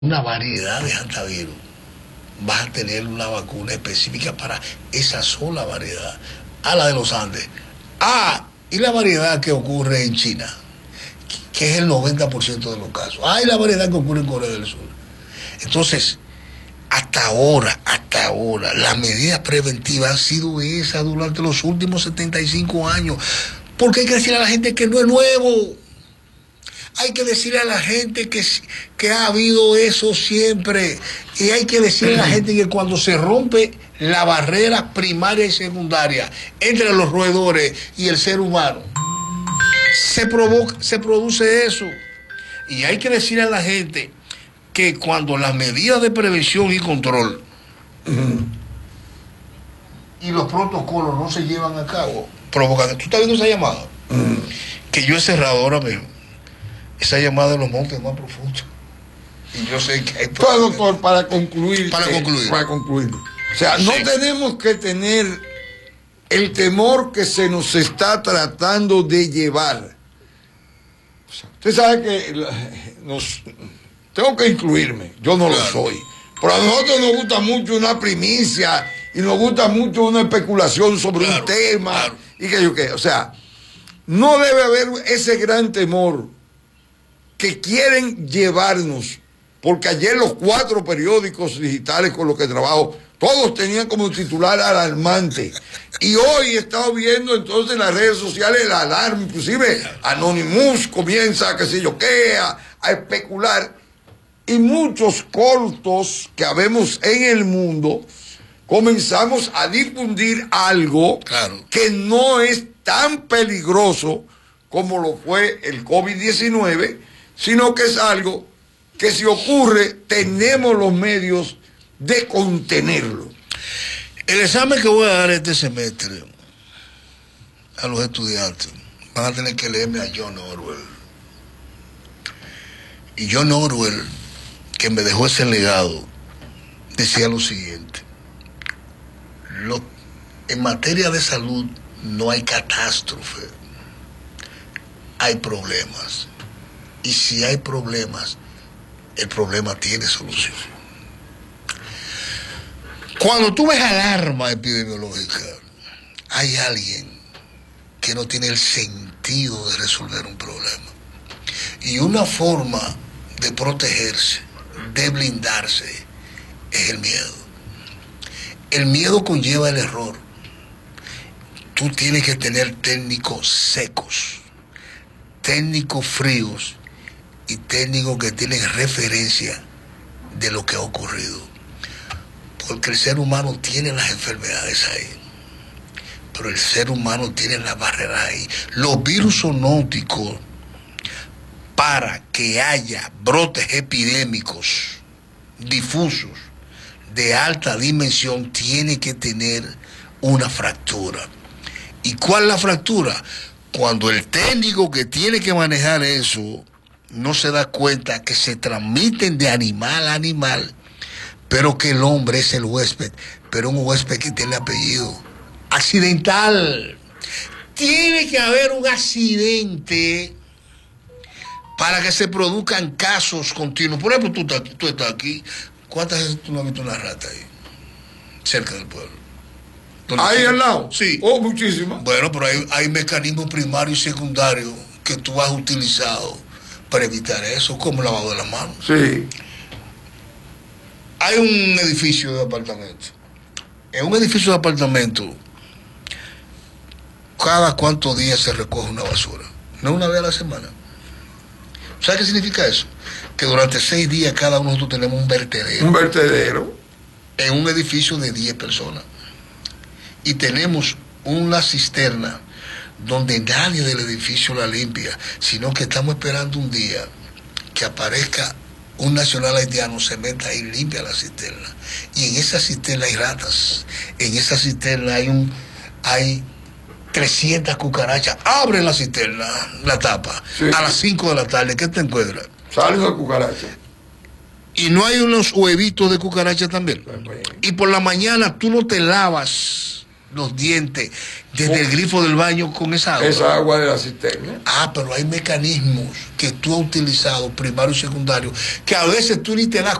una variedad de hantavirus, vas a tener una vacuna específica para esa sola variedad, a la de los Andes. Y la variedad que ocurre en China, que es el 90% de los casos. Y la variedad que ocurre en Corea del Sur. Entonces, hasta ahora, las medidas preventivas han sido esas durante los últimos 75 años. Porque hay que decirle a la gente que no es nuevo. Hay que decirle a la gente que ha habido eso siempre. Y hay que decirle a la gente que cuando se rompe la barrera primaria y secundaria entre los roedores y el ser humano, se produce eso. Y hay que decirle a la gente que cuando las medidas de prevención y control y los protocolos no se llevan a cabo, provocan. ¿Tú estás viendo esa llamada? Que yo he cerrado ahora mismo. Esa llamada de los montes más profundos. Y yo sé que hay... Doctor, para concluir. O sea, no tenemos que tener el temor que se nos está tratando de llevar. O sea, usted sabe que tengo que incluirme, yo no lo soy. Pero a nosotros nos gusta mucho una primicia y nos gusta mucho una especulación sobre un tema. Y que yo qué. O sea, no debe haber ese gran temor que quieren llevarnos, porque ayer los 4 periódicos digitales con los que trabajo, todos tenían como titular alarmante. Y hoy he estado viendo entonces en las redes sociales la alarma, inclusive Anonymous comienza, qué sé yo qué, a especular. Y muchos cortos que habemos en el mundo, comenzamos a difundir algo que no es tan peligroso como lo fue el COVID-19, sino que es algo que si ocurre, tenemos los medios de contenerlo. El examen que voy a dar este semestre a los estudiantes, van a tener que leerme a John Orwell. Y John Orwell, que me dejó ese legado, decía lo siguiente: en materia de salud no hay catástrofe, hay problemas. Y si hay problemas, el problema tiene solución. Cuando tú ves alarma epidemiológica, hay alguien que no tiene el sentido de resolver un problema. Y una forma de protegerse, de blindarse, es el miedo. El miedo conlleva el error. Tú tienes que tener técnicos secos, técnicos fríos y técnicos que tienen referencia de lo que ha ocurrido. Porque el ser humano tiene las enfermedades ahí, pero el ser humano tiene las barreras ahí. Los virus zoonóticos, para que haya brotes epidémicos difusos de alta dimensión, tiene que tener una fractura. ¿Y cuál es la fractura? Cuando el técnico que tiene que manejar eso no se da cuenta que se transmiten de animal a animal, pero que el hombre es el huésped, pero un huésped que tiene apellido accidental. Tiene que haber un accidente para que se produzcan casos continuos. Por ejemplo, tú estás aquí. ¿Cuántas veces tú no has visto una rata ahí? Cerca del pueblo. ¿Ahí al lado? Sí. Muchísimas. Bueno, pero hay mecanismos primarios y secundarios que tú has utilizado para evitar eso, como lavado de las manos. Sí. Hay un edificio de apartamentos. En un edificio de apartamentos, cada cuántos días se recoge una basura. No una vez a la semana. ¿Sabes qué significa eso? Que durante 6 días cada uno de nosotros tenemos un vertedero. Un vertedero. En un edificio de 10 personas. Y tenemos una cisterna donde nadie del edificio la limpia, sino que estamos esperando un día que aparezca un nacional haitiano, se meta ahí y limpia la cisterna. Y en esa cisterna hay ratas. En esa cisterna hay 300 cucarachas. Abre la cisterna, la tapa, sí, a las 5 de la tarde. ¿Qué te encuentras? Sale una cucaracha. Y no hay unos huevitos de cucaracha también. Y por la mañana tú no te lavas los dientes desde el grifo del baño con esa agua. Esa agua de la cisterna. Pero hay mecanismos que tú has utilizado, primario y secundario, que a veces tú ni te das